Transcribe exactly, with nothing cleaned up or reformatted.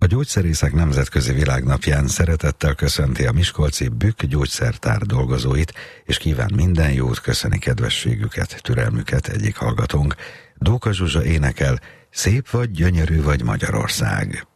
A Gyógyszerészek Nemzetközi Világnapján szeretettel köszönti a miskolci Bükk gyógyszertár dolgozóit, és kíván minden jót, köszöni kedvességüket, türelmüket egyik hallgatónk. Dóka Zsuzsa énekel: Szép vagy, gyönyörű vagy Magyarország.